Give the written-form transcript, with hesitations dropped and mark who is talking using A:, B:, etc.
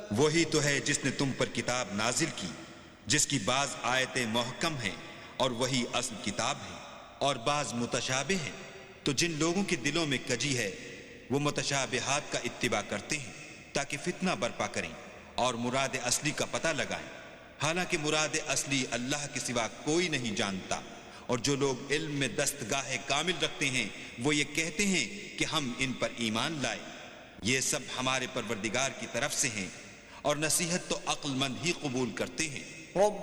A: वही तो है जिसने तुम पर किताब नाजिल की, जिसकी बाज आयतें मुहकम हैं और वही असल किताब है, और बाज मुतशाबिह हैं। तो जिन लोगों के दिलों में कजी है वो मुतशाबिहात का इत्तिबा करते हैं ताकि फितना बर्पा करें और मुराद असली का पता लगाएं, हालांकि मुराद असली अल्लाह के सिवा कोई नहीं जानता। और जो लोग इल्म में दस्तगाह कामिल रखते हैं वो ये कहते हैं कि हम इन पर ईमान लाए। ये सब हमारे परवरदिगार की तरफ से हैं और नसीहत तो अक्लमंद ही कबूल करते हैं।